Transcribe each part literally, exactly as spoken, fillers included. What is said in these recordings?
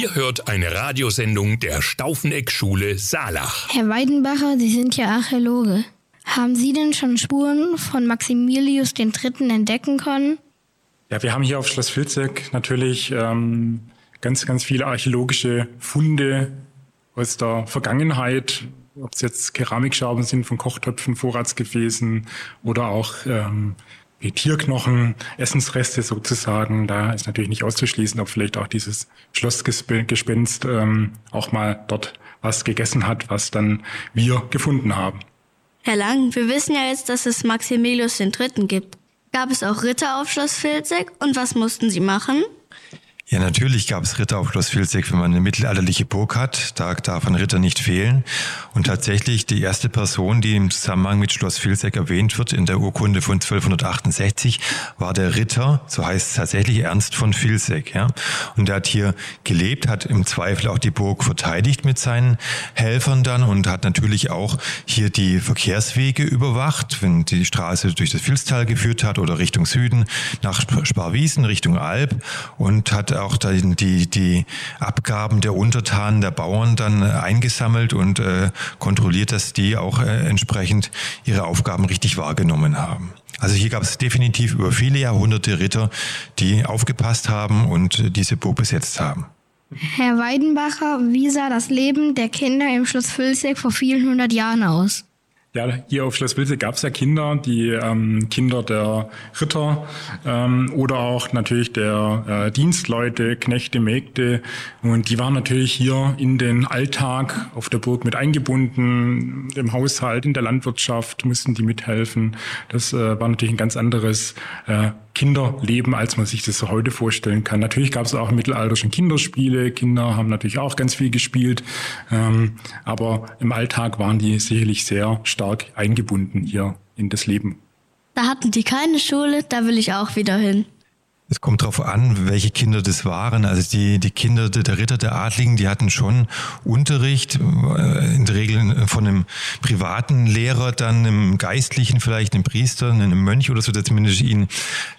Ihr hört eine Radiosendung der Staufeneck-Schule Saalach. Herr Weidenbacher, Sie sind ja Archäologe. Haben Sie denn schon Spuren von Maximilius der Dritte entdecken können? Ja, wir haben hier auf Schloss Vilseck natürlich ähm, ganz, ganz viele archäologische Funde aus der Vergangenheit, ob es jetzt Keramikscherben sind von Kochtöpfen, Vorratsgefäßen oder auch ähm, Tierknochen, Essensreste sozusagen. Da ist natürlich nicht auszuschließen, ob vielleicht auch dieses Schlossgespenst ähm, auch mal dort was gegessen hat, was dann wir gefunden haben. Herr Lang, wir wissen ja jetzt, dass es Maximilius den Dritten gibt. Gab es auch Ritter auf Schloss Vilseck und was mussten sie machen? Ja, natürlich gab es Ritter auf Schloss Vilseck, wenn man eine mittelalterliche Burg hat. Da darf ein Ritter nicht fehlen. Und tatsächlich die erste Person, die im Zusammenhang mit Schloss Vilseck erwähnt wird in der Urkunde von zwölfhundertachtundsechzig, war der Ritter, so heißt es tatsächlich, Ernst von Vilseck. Ja. Und der hat hier gelebt, hat im Zweifel auch die Burg verteidigt mit seinen Helfern dann und hat natürlich auch hier die Verkehrswege überwacht, wenn die Straße durch das Vilstal geführt hat oder Richtung Süden nach Sparwiesen, Richtung Alb, und hat auch die, die Abgaben der Untertanen, der Bauern dann eingesammelt und äh, kontrolliert, dass die auch äh, entsprechend ihre Aufgaben richtig wahrgenommen haben. Also hier gab es definitiv über viele Jahrhunderte Ritter, die aufgepasst haben und diese Burg besetzt haben. Herr Weidenbacher, wie sah das Leben der Kinder im Schloss Vilseck vor vielen hundert Jahren aus? Ja, hier auf Schloss Vilseck gab es ja Kinder, die ähm, Kinder der Ritter ähm, oder auch natürlich der äh, Dienstleute, Knechte, Mägde. Und die waren natürlich hier in den Alltag auf der Burg mit eingebunden, im Haushalt, in der Landwirtschaft mussten die mithelfen. Das äh, war natürlich ein ganz anderes äh, Kinderleben, als man sich das so heute vorstellen kann. Natürlich gab es auch im Mittelalter schon Kinderspiele. Kinder haben natürlich auch ganz viel gespielt. Ähm, aber im Alltag waren die sicherlich sehr stark eingebunden hier in das Leben. Da hatten die keine Schule, da will ich auch wieder hin. Es kommt darauf an, welche Kinder das waren. Also die, die Kinder der Ritter, der Adligen, die hatten schon Unterricht, in der Regel von einem privaten Lehrer, dann einem Geistlichen, vielleicht einem Priester, einem Mönch oder so, der zumindest ihnen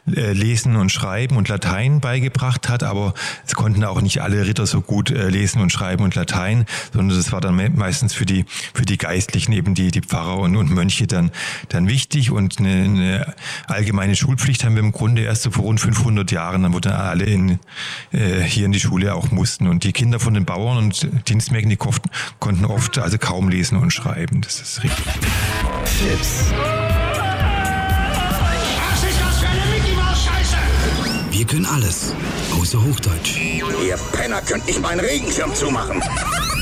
Lesen und Schreiben und Latein beigebracht hat. Aber es konnten auch nicht alle Ritter so gut lesen und schreiben und Latein, sondern das war dann meistens für die, für die Geistlichen, eben die, die Pfarrer und, und Mönche dann, dann wichtig. Und eine, eine allgemeine Schulpflicht haben wir im Grunde erst so vor rund fünfhundert Jahren, dann wurden alle in, äh, hier in die Schule auch mussten. Und die Kinder von den Bauern und Dienstmägden, die konnten, konnten oft also kaum lesen und schreiben. Das ist richtig. Chips. Was ist das für eine Mickey Maus Scheiße? Wir können alles, außer Hochdeutsch. Ihr Penner könnt nicht meinen Regenschirm zumachen.